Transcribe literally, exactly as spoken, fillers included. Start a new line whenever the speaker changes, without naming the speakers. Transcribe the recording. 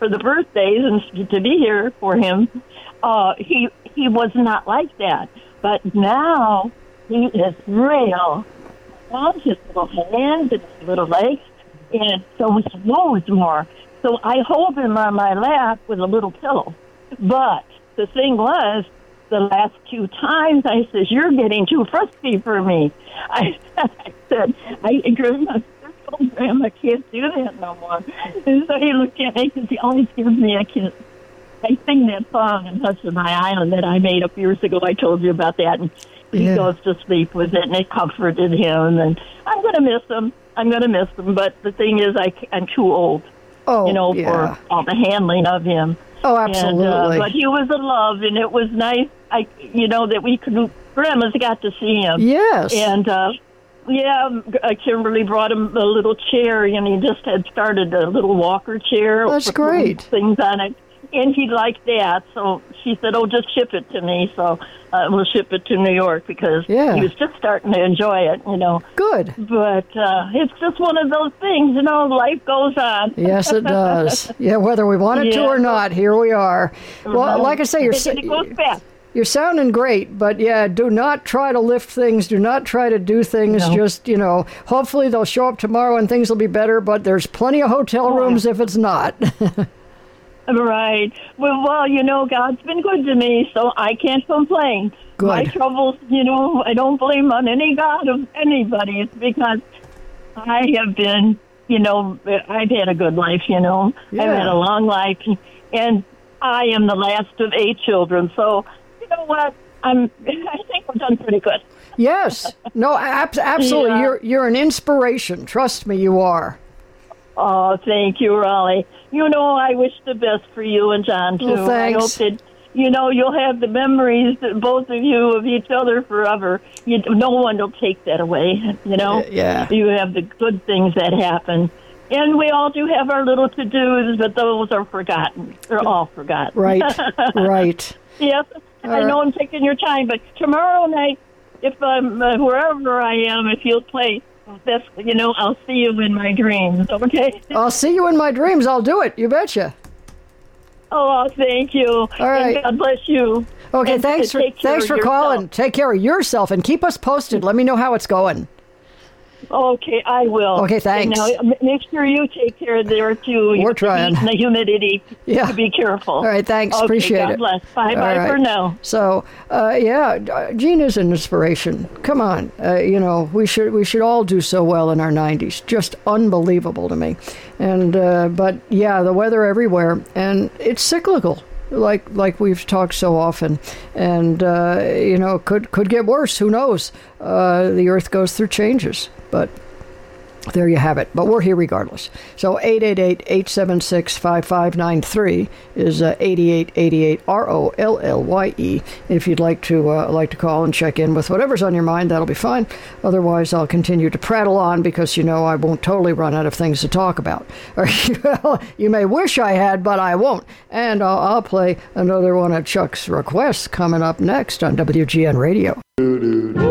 for the birthdays and to be here for him. Uh, he he was not like that, but now he is real. On his little hands and his little legs, and so he moves more. So I hold him on my lap with a little pillow. But the thing was, the last two times I said, "You're getting too frisky for me." I, I said, "I Grandma, Grandma can't do that no more." And so he looked at me because he always gives me a kiss. I sing that song in Hush of My Island that I made up years ago. I told you about that. And he yeah. goes to sleep with it, and it comforted him. And I'm going to miss him. I'm going to miss him. But the thing is, I, I'm too old,
oh,
you know,
yeah.
for all the handling of him.
Oh, absolutely.
And, uh, but he was a love, and it was nice, I, you know, that we could, Grandma's got to see him.
Yes.
And, uh, yeah, Kimberly brought him a little chair, and he just had started a little walker chair.
That's
with
great.
Things on it. And he liked that, so she said, "Oh, just ship it to me." So uh, we'll ship it to New York because
yeah.
he was just starting to enjoy it, you know.
Good.
But uh, it's just one of those things, you know, life goes on.
Yes, it does. Yeah, whether we want it yeah. to or not, here we are. Well, like I say, you're,
it goes fast.
You're sounding great, but yeah, do not try to lift things. Do not try to do things.
No.
Just, you know, hopefully they'll show up tomorrow and things will be better, but there's plenty of hotel rooms if it's not.
Right. Well, well, you know, God's been good to me, so I can't complain.
Good.
My troubles, you know, I don't blame on any God of anybody. It's because I have been, you know, I've had a good life, you know.
Yeah.
I've had a long life, and I am the last of eight children. So, you know what? I'm. I think I've done pretty good.
Yes. No, ab- absolutely. Yeah. You're you're an inspiration. Trust me, you are.
Oh, thank you, Raleigh. You know, I wish the best for you and John, too.
Well, thanks.
I hope that, you know, you'll have the memories, that both of you, of each other forever. You, no one will take that away, you know?
Yeah.
You have the good things that happen. And we all do have our little to-dos, but those are forgotten. They're all forgotten.
Right, right.
Yes,
all
I know
right.
I'm taking your time, but tomorrow night, if I'm, uh, wherever I am, if you'll play... That's, you know, I'll see you in my dreams, okay?
I'll see you in my dreams. I'll do it. You betcha.
Oh, thank you.
All right.
And God bless you.
Okay,
and
thanks for thanks for calling. Take care of yourself and keep us posted. Let me know how it's going.
Okay, I will.
Okay, thanks.
And now, make sure you take care of there, too.
We're trying.
The humidity.
Yeah.
Be careful.
All right, thanks.
Okay,
appreciate
God
it.
bless. Bye-bye
right.
for now.
So, uh, yeah, Gene is an inspiration. Come on. Uh, you know, we should we should all do so well in our nineties. Just unbelievable to me. And uh, but, yeah, the weather everywhere. And it's cyclical. Like like we've talked so often, and uh, you know, could could get worse. Who knows? Uh, the Earth goes through changes, but there you have it. But we're here regardless. So eight eight eight, eight seven six, five five nine three is uh, eighty-eight eighty-eight R O L L Y E. If you'd like to uh, like to call and check in with whatever's on your mind, that'll be fine. Otherwise, I'll continue to prattle on because you know I won't totally run out of things to talk about. Or you may wish I had, but I won't. And I'll, I'll play another one of Chuck's requests coming up next on W G N Radio.